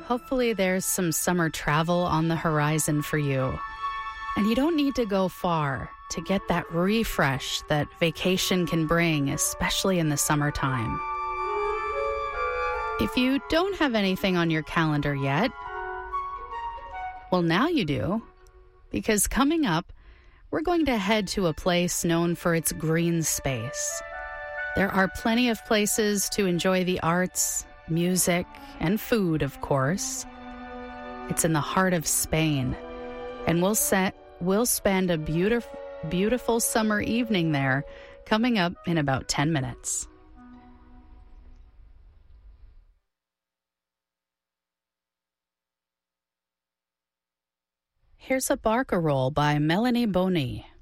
hopefully there's some summer travel on the horizon for you. And you don't need to go far to get that refresh that vacation can bring, especially in the summertime. If you don't have anything on your calendar yet, well, now you do, because coming up, we're going to head to a place known for its green space. There are plenty of places to enjoy the arts, music, and food, of course. It's in the heart of Spain, and we'll spend a beautiful summer evening there coming up in about 10 minutes. Here's a Barcarolle by Melanie Boni.